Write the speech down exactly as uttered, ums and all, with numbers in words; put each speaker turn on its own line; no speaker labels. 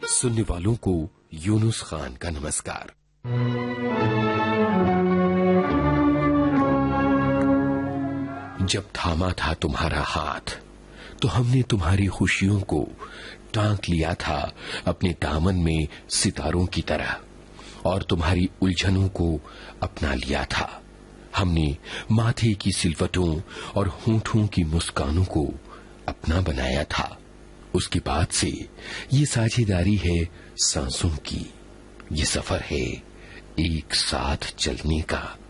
सुनने वालों को यूनुस खान का नमस्कार। जब थामा था तुम्हारा हाथ तो हमने तुम्हारी खुशियों को टांक लिया था अपने दामन में सितारों की तरह, और तुम्हारी उलझनों को अपना लिया था। हमने माथे की सिलवटों और होठों की मुस्कानों को अपना बनाया था। उसके बाद से ये साझेदारी है सांसों की, ये सफर है एक साथ चलने का।